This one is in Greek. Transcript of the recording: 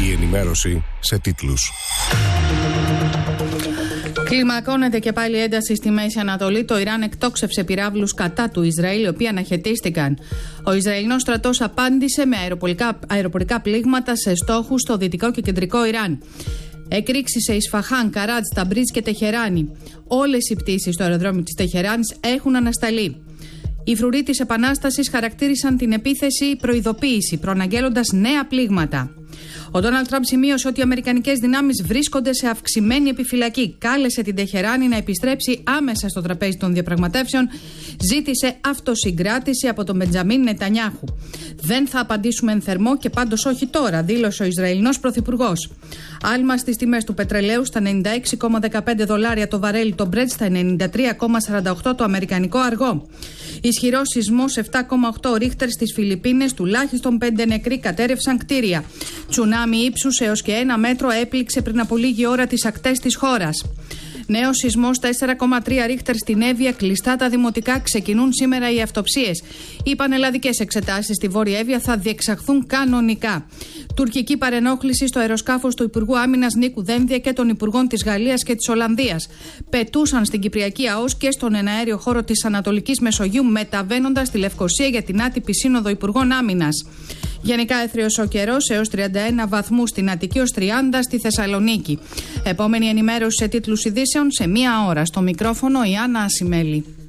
Η ενημέρωση σε τίτλους. Κλιμακώνεται και πάλι ένταση στη Μέση Ανατολή. Το Ιράν εκτόξευσε πυράβλους κατά του Ισραήλ, οι οποίοι αναχαιτίστηκαν. Ο Ισραηλινός στρατός απάντησε με αεροπορικά πλήγματα σε στόχους στο δυτικό και κεντρικό Ιράν. Εκρήξεις σε Ισφαχάν, Καράτζ, Ταμπρίζ και Τεχεράνη. Όλες οι πτήσεις στο αεροδρόμιο της Τεχεράνης έχουν ανασταλεί. Οι φρουροί της Επανάστασης χαρακτήρισαν την επίθεση προειδοποίηση, προαναγγέλλοντας νέα πλήγματα. Ο Ντόναλντ Τραμπ σημείωσε ότι οι αμερικανικές δυνάμεις βρίσκονται σε αυξημένη επιφυλακή. Κάλεσε την Τεχεράνη να επιστρέψει άμεσα στο τραπέζι των διαπραγματεύσεων. Ζήτησε αυτοσυγκράτηση από τον Μπεντζαμίν Νετανιάχου. Δεν θα απαντήσουμε εν θερμό και πάντως όχι τώρα, δήλωσε ο Ισραηλινός πρωθυπουργός. Άλμα στις τιμές του πετρελαίου στα $96,15 το βαρέλι, το Brent στα 93,48 το αμερικανικό αργό. Ισχυρός σεισμός 7,8 ρίχτερ στις Φιλιππίνες, τουλάχιστον 5 νεκροί, κατέρευσαν κτίρια. Τσουνάμι ύψους έως και 1 μέτρο έπληξε πριν από λίγη ώρα τις ακτές της χώρας. Νέος σεισμός 4,3 ρίχτερ στην Εύβοια, κλειστά τα δημοτικά, ξεκινούν σήμερα οι αυτοψίες. Οι πανελλαδικές εξετάσεις στη Βόρεια Εύβοια θα διεξαχθούν κανονικά. Τουρκική παρενόχληση στο αεροσκάφος του Υπουργού Άμυνας Νίκου Δένδια και των Υπουργών της Γαλλίας και της Ολλανδίας. Πετούσαν στην Κυπριακή ΑΟΣ και στον εναέριο χώρο της Ανατολικής Μεσογείου, μεταβαίνοντας στη Λευκοσία για την άτυπη Σύνοδο Υπουργών Άμυνας. Γενικά έθριος ο καιρός, έως 31 βαθμούς στην Αττική, ως 30 στη Θεσσαλονίκη. Επόμενη ενημέρωση σε τίτλους ειδήσεων σε 1 ώρα. Στο μικρόφωνο η Άννα Ασημέλη.